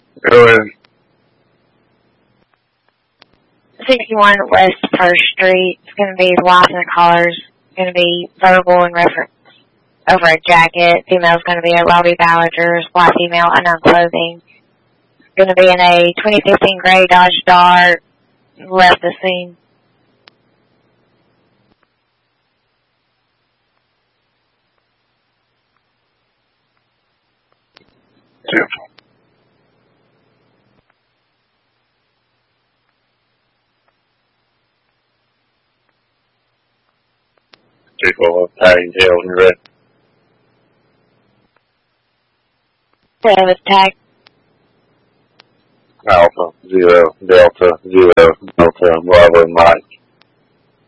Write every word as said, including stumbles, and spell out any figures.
Go ahead. sixty-one West First Street. It's going to be license callers. It's going to be verbal and reference over a jacket. Female's going to be a Robbie Ballinger's, black female, unknown clothing. It's going to be in a twenty fifteen gray Dodge Dart. Left the scene. Two. People of tagging tail when you're ready. Yeah, with tag. Alpha, zero, delta, zero, delta, Bravo, Mike.